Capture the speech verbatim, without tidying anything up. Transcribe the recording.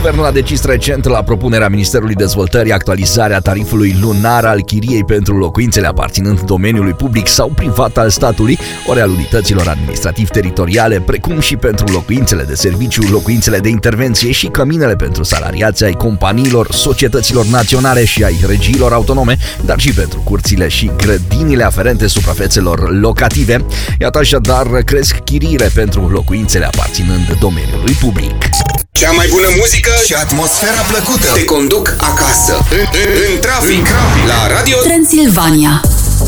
Guvernul a decis recent, la propunerea Ministerului Dezvoltării, actualizarea tarifului lunar al chiriei pentru locuințele aparținând domeniului public sau privat al statului, ori al unităților administrativ-teritoriale, precum și pentru locuințele de serviciu, locuințele de intervenție și căminele pentru salariați ai companiilor, societăților naționale și ai regiilor autonome, dar și pentru curțile și grădinile aferente suprafețelor locative. Iată așadar, cresc chiriile pentru locuințele aparținând domeniului public. Cea mai bună muzică și atmosfera plăcută te conduc acasă, în, în, în trafic, la Radio Transilvania.